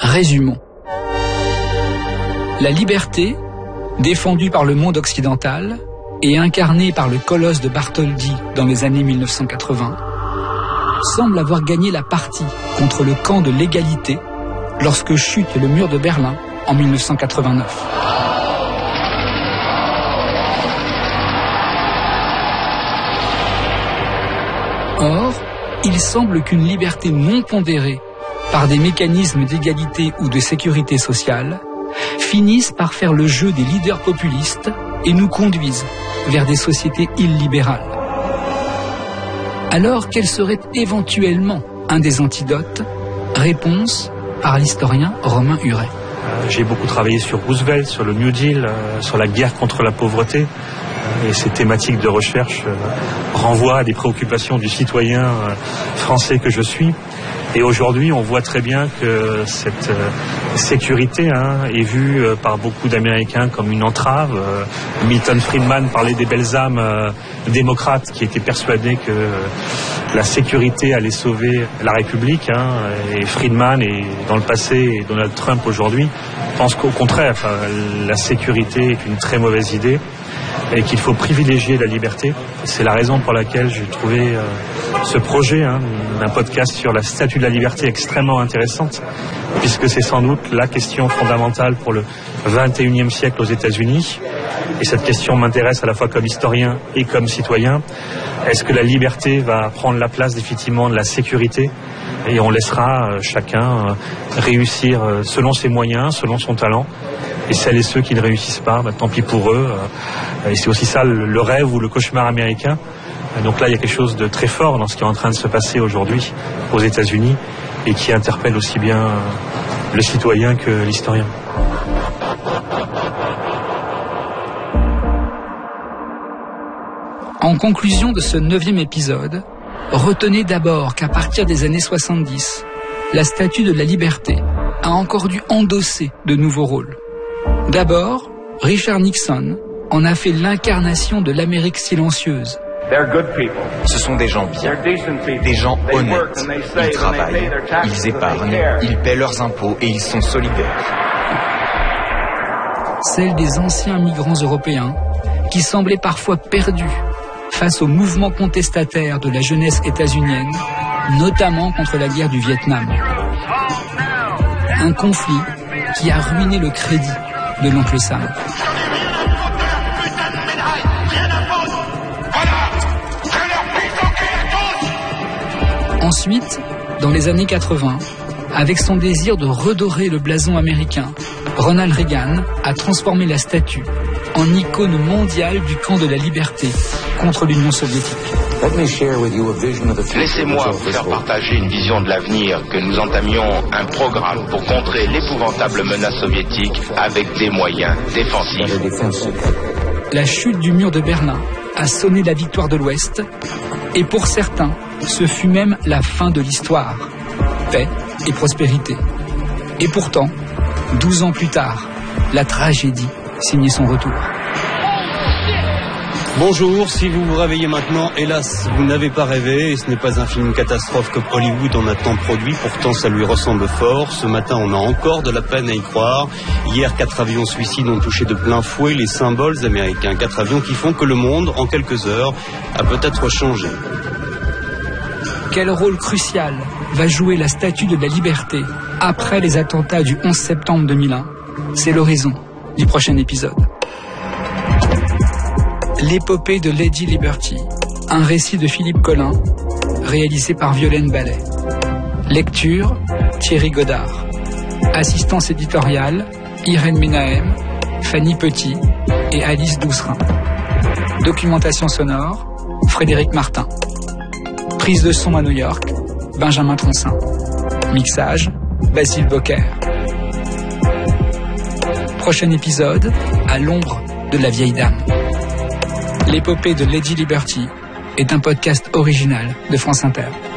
Résumons. La liberté, défendue par le monde occidental et incarnée par le colosse de Bartholdi dans les années 1980, semble avoir gagné la partie contre le camp de l'égalité lorsque chute le mur de Berlin en 1989. Or, il semble qu'une liberté non pondérée par des mécanismes d'égalité ou de sécurité sociale finisse par faire le jeu des leaders populistes et nous conduise vers des sociétés illibérales. Alors, quel serait éventuellement un des antidotes? Réponse par l'historien Romain Huret. J'ai beaucoup travaillé sur Roosevelt, sur le New Deal, sur la guerre contre la pauvreté. Et ces thématiques de recherche renvoient à des préoccupations du citoyen français que je suis. Et aujourd'hui, on voit très bien que cette sécurité est vue par beaucoup d'Américains comme une entrave. Milton Friedman parlait des belles âmes démocrates qui étaient persuadés que la sécurité allait sauver la République. Et Friedman, et dans le passé, et Donald Trump aujourd'hui, pensent qu'au contraire, la sécurité est une très mauvaise idée et qu'il faut privilégier la liberté. C'est la raison pour laquelle j'ai trouvé ce projet d'un podcast sur la statue de la liberté extrêmement intéressante, puisque c'est sans doute la question fondamentale pour le 21e siècle aux États-Unis. Et cette question m'intéresse à la fois comme historien et comme citoyen. Est-ce que la liberté va prendre la place définitivement de la sécurité? Et on laissera chacun réussir selon ses moyens, selon son talent. Et celles et ceux qui ne réussissent pas, tant pis pour eux. Et c'est aussi ça le rêve ou le cauchemar américain. Donc là, il y a quelque chose de très fort dans ce qui est en train de se passer aujourd'hui aux États-Unis et qui interpelle aussi bien le citoyen que l'historien. En conclusion de ce 9e épisode, retenez d'abord qu'à partir des années 70, la statue de la liberté a encore dû endosser de nouveaux rôles. D'abord, Richard Nixon en a fait l'incarnation de l'Amérique silencieuse. Ce sont des gens bien, des gens honnêtes. Ils travaillent, ils épargnent, ils paient leurs impôts et ils sont solidaires. Celle des anciens migrants européens qui semblaient parfois perdus face aux mouvements contestataires de la jeunesse états-unienne, notamment contre la guerre du Vietnam. Un conflit qui a ruiné le crédit de l'oncle Sam. Ensuite, dans les années 80, avec son désir de redorer le blason américain, Ronald Reagan a transformé la statue en icône mondiale du camp de la liberté contre l'Union soviétique. Laissez-moi vous faire partager une vision de l'avenir, que nous entamions un programme pour contrer l'épouvantable menace soviétique avec des moyens défensifs. La chute du mur de Berlin a sonné la victoire de l'Ouest, et pour certains, ce fut même la fin de l'histoire. Paix et prospérité. Et pourtant, 12 ans plus tard, la tragédie signait son retour. Bonjour, si vous vous réveillez maintenant, hélas, vous n'avez pas rêvé et ce n'est pas un film catastrophe comme Hollywood en a tant produit, pourtant ça lui ressemble fort. Ce matin, on a encore de la peine à y croire. Hier, 4 avions suicides ont touché de plein fouet les symboles américains. 4 avions qui font que le monde, en quelques heures, a peut-être changé. Quel rôle crucial va jouer la statue de la liberté après les attentats du 11 septembre 2001? C'est l'horizon du prochain épisode. L'épopée de Lady Liberty, un récit de Philippe Collin, réalisé par Violaine Ballet. Lecture, Thierry Godard. Assistance éditoriale, Irène Menahem, Fanny Petit et Alice Doucerin. Documentation sonore, Frédéric Martin. Prise de son à New York, Benjamin Troncin. Mixage, Basile Bocquer. Prochain épisode, à l'ombre de la vieille dame. L'épopée de Lady Liberty est un podcast original de France Inter.